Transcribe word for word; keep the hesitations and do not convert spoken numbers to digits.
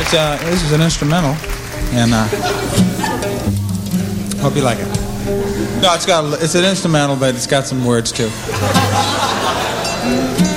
It's uh, this is an instrumental, and uh, hope you like it. No, it's got it's an instrumental, but it's got some words too.